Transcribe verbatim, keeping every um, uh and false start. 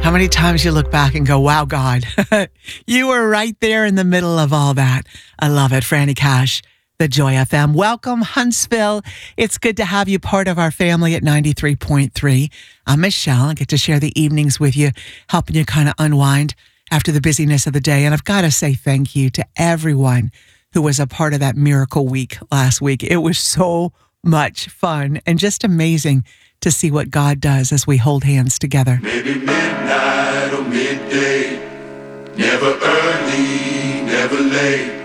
How many times you look back and go, wow, God, you were right there in the middle of all that. I love it. Franny Cash, the Joy F M. Welcome, Huntsville. It's good to have you part of our family at ninety-three point three. I'm Michelle. I get to share the evenings with you, helping you kind of unwind after the busyness of the day. And I've got to say thank you to everyone who was a part of that miracle week last week. It was so much fun and just amazing to see what God does as we hold hands together. Maybe midnight or midday, never early, never late.